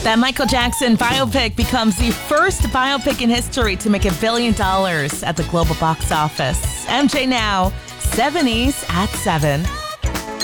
That Michael Jackson biopic becomes the first biopic in history to make $1 billion at the global box office. MJ Now, 70s at 7.